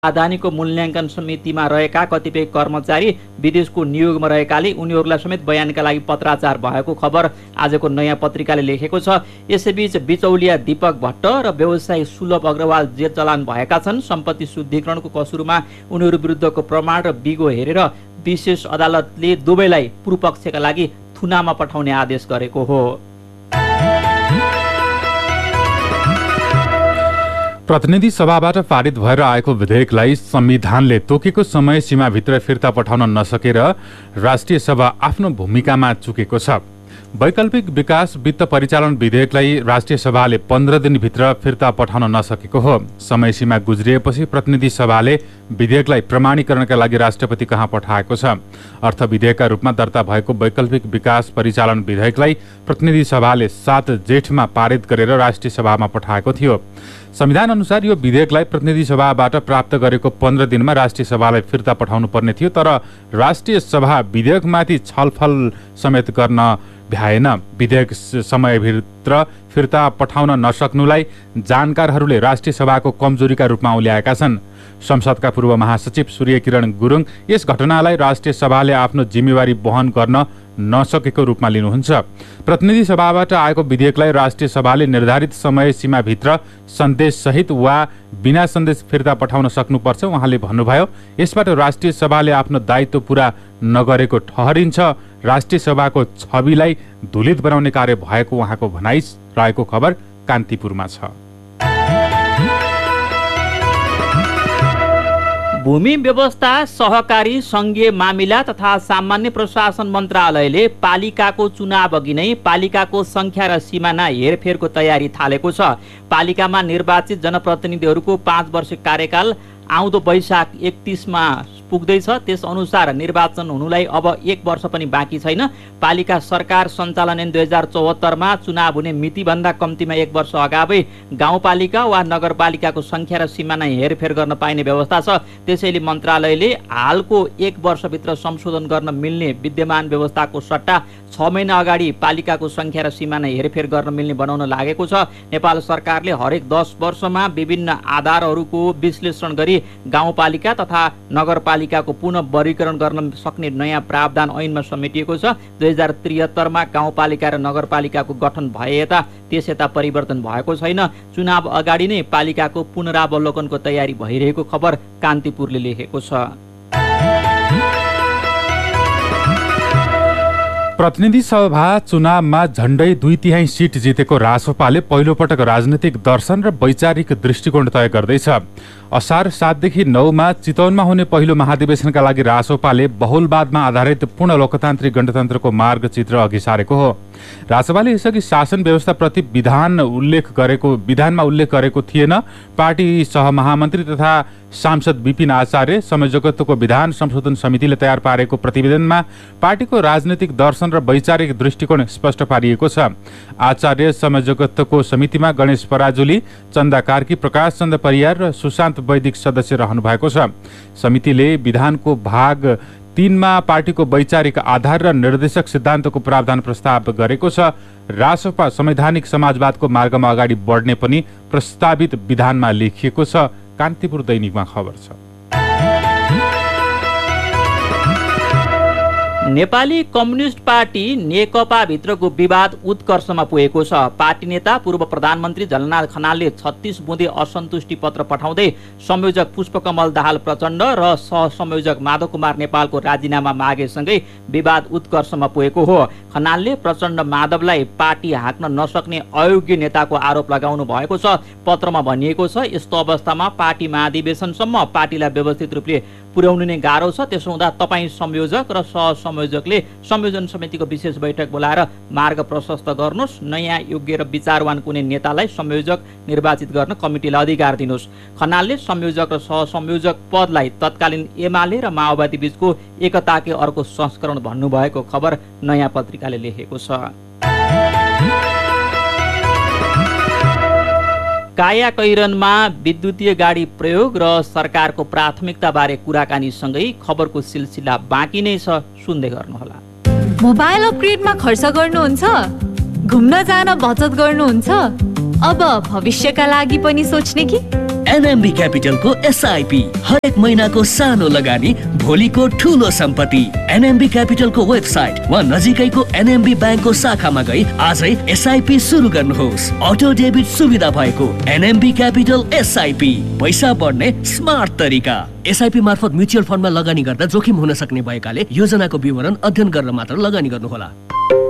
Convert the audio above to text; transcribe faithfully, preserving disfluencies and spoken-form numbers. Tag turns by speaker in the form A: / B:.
A: राजधानीको मूल्याङ्कन समितिमा रहेका कतिपय कर्मचारी विदेशको नियोगमा रहेकाले उनीहरूलाई समेत बयानका लागि पत्राचार भएको खबर आजको नयाँ पत्रिकाले लेखेको छ। यसैबीच बिचौलिया दीपक भट्ट र व्यवसायी सुलभ अग्रवाल जेल चलान भएका छन्। सम्पत्ति शुद्धिकरणको कसुरमा उनीहरू विरुद्धको प्रमाण र बिगो हेरेर विशेष अदालतले दुवैलाई पूर्वपक्षका लागि थुनामा पठाउने आदेश गरेको हो।
B: प्रतिनिधि सभाबाट पारित भएर आएको विधेयकलाई संविधानले तोकेको समय सीमाभित्र फिर्ता पठाउन नसकेर राष्ट्रिय सभा आफ्नो भूमिकामा चुकेको छ। वैकल्पिक विकास वित्त परिचालन विधेयकलाई राष्ट्रिय सभाले पन्ध्र दिनभित्र फिर्ता पठाउन नसकेको हो। समय सीमा गुज्रिएपछि प्रतिनिधि सभाले विधेयकलाई प्रमाणीकरणका लागि राष्ट्रपति कहाँ पठाएको छ। अर्थ विधेयकका रूपमा दर्ता भएको वैकल्पिक विकास परिचालन विधेयकलाई प्रतिनिधि सभाले सात जेठमा पारित गरेर राष्ट्रिय सभामा पठाएको थियो। संविधान अनुसार यो विधेयकलाई प्रतिनिधि सभाबाट प्राप्त गरेको पन्ध्र दिनमा राष्ट्रिय सभालाई फिर्ता पठाउनु पर्ने थियो, तर राष्ट्रिय सभा विधेयकमाथि छलफल समेत गर्न भ्याएन। विधेयक समयभित्र फिर्ता पठाउन नसक्नुलाई जानकारहरूले राष्ट्रिय सभाको कमजोरीका रूपमा उल्याएका छन्। संसदका पूर्व महासचिव सूर्यकिरण गुरुङ यस घटनालाई राष्ट्रिय सभाले आफ्नो जिम्मेवारी वहन गर्न नसकेको रूपमा लिनुहुन्छ। प्रतिनिधि सभाबाट आएको विधेयकलाई राष्ट्रिय सभाले निर्धारित समय सीमाभित्र सन्देश सहित वा बिना सन्देश फिर्ता पठाउन सक्नुपर्छ। उहाँले भन्नुभयो, यसबाट राष्ट्रिय सभाले आफ्नो दायित्व पूरा नगरेको ठहरिन्छ। राष्ट्रिय सभाको छविलाई धुलित बनाउने कार्य भएको उहाँको भनाइ रहेको खबर कान्तिपुरमा छ।
A: भूमि व्यवस्था सहकारी संघीय मामिला तथा सामान्य प्रशासन मन्त्रालयले पालिकाको चुनाव अघि नै पालिकाको संख्या र सिमाना हेरफेरको तयारी थालेको छ। पालिकामा निर्वाचित जनप्रतिनिधिहरूको पाँच वर्ष कार्यकाल आउँदो वैशाख एकतीसमा पुग्दैछ। त्यस अनुसार निर्वाचन हुनुलाई अब एक वर्ष पनि बाँकी छैन। पालिका सरकार सञ्चालन ऐन दुई हजार चौहत्तरमा चुनाव हुने मितिभन्दा कम्तीमा एक वर्ष अगावै गाउँपालिका वा नगरपालिकाको संख्या र सिमाना हेरफेर गर्न पाइने व्यवस्था छ। त्यसैले मन्त्रालयले हालको एक वर्षभित्र संशोधन गर्न मिल्ने विद्यमान व्यवस्थाको सट्टा छ महिना अगाडि पालिकाको संख्या र सिमाना हेरफेर गर्न मिल्ने बनाउन लागेको छ। नेपाल सरकारले हरेक दस वर्षमा विभिन्न आधारहरूको विश्लेषण गरी गाउँपालिका तथा नगरपालिकाको पुनः वर्गीकरण गर्न सक्ने नयाँ प्रावधान ऐनमा समेटिएको छ। दुई हजार त्रिहत्तरमा गाउँपालिका र नगरपालिकाको गठन भए यता त्यस यता परिवर्तन भएको छैन। चुनाव अगाडि नै पालिकाको पुनरावलोकनको तयारी भइरहेको खबर कान्तिपुरले लेखेको छ।
B: प्रतिनिधि सभा चुनावमा झण्डै दुई तिहाई सिट जितेको रासोपाले पहिलोपटक राजनीतिक दर्शन र वैचारिक दृष्टिकोण तय गर्दैछ। असार सातदेखि नौमा चितवनमा हुने पहिलो महाधिवेशनका लागि रासोपाले बहुलवादमा आधारित पूर्ण लोकतान्त्रिक गणतन्त्रको मार्गचित्र अघि सारेको हो। रासोपाले यसअघि शासन व्यवस्थाप्रति विधान उल्लेख गरेको विधानमा उल्लेख गरेको थिएन। पार्टी सहमहामन्त्री तथा सांसद विपिन आचार्य संयोजकत्वको विधान संशोधन समितिले तयार पारेको प्रतिवेदनमा पार्टीको राजनीतिक दर्शन र वैचारिक दृष्टिकोण स्पष्ट पारिएको छ। आचार्य संयोजकत्वको समितिमा गणेश पराजुली, चन्दा कार्की, प्रकाश चन्द्र परियार र सुशान्त वैदिक सदस्य रहनु भएको छ। समितिले विधानको भाग तीनमा पार्टीको वैचारिक आधार र निर्देशक सिद्धान्तको प्रावधान प्रस्ताव गरेको छ। रासोपा संवैधानिक समाजवादको मार्गमा अगाडि बढ्ने पनि प्रस्तावित विधानमा लेखिएको छ। कान्तिपुर दैनिकमा खबर छ।
A: नेपाली कम्युनिस्ट पार्टी नेकपा भित्रको विवाद उत्कर्षमा पुगेको छ। पार्टी नेता पूर्व प्रधानमन्त्री झलनाथ खनालले छत्तीस बुँदे असन्तुष्टि पत्र पठाउँदै संयोजक पुष्पकमल दाहाल प्रचण्ड र सहसंयोजक माधव कुमार नेपालको राजीनामा मागेसँगै विवाद उत्कर्षमा पुगेको हो। खनालले प्रचण्ड माधवलाई पार्टी हाँक्न नसक्ने अयोग्य नेताको आरोप लगाउनु भएको छ। पत्रमा भनिएको छ, यस्तो अवस्थामा पार्टी महाधिवेशनसम्म पार्टीलाई व्यवस्थित रूपले पुर्याउनु नै गाह्रो छ। त्यसो हुँदा तपाईँ संयोजक र सहसंयोजकले संयोजन समितिको विशेष बैठक बोलाएर मार्ग प्रशस्त गर्नुहोस्। नयाँ योग्य र विचारवान कुनै नेतालाई संयोजक निर्वाचित गर्न कमिटीलाई अधिकार दिनुहोस्। खनालले संयोजक र सहसंयोजक पदलाई तत्कालीन एमाले र माओवादी बीचको एकताकै अर्को संस्करण भन्नुभएको खबर नयाँ पत्रिकाले लेखेको छ। काया कैरनमा विद्युतीय गाडी प्रयोग र सरकारको प्राथमिकताबारे कुराकानीसँगै खबरको सिलसिला बाँकी नै छ, सुन्दै गर्नुहोला।
C: मोबाइल अपग्रेडमा खर्च गर्नुहुन्छ, घुम्न जान बचत गर्नुहुन्छ, अब भविष्यका लागि पनि सोच्ने कि
D: एनएमबी क्यापिटलको एसआइपी, हरेक महिनाको सानो लगानी भोलिको ठुलो सम्पत्ति। एनएमबी क्यापिटलको वेबसाइट वा नजिकैको एनएमबी ब्याङ्कको शाखामा गई आजै एसआइपी सुरु गर्नुहोस्। अटो डेबिट सुविधा भएको एनएमबी क्यापिटल एसआइपी, पैसा बढ्ने स्मार्ट तरिका। एसआइपी मार्फत म्युचुअल फन्डमा लगानी गर्दा जोखिम हुन सक्ने भएकाले योजनाको विवरण अध्ययन गरेर मात्र लगानी गर्नुहोला।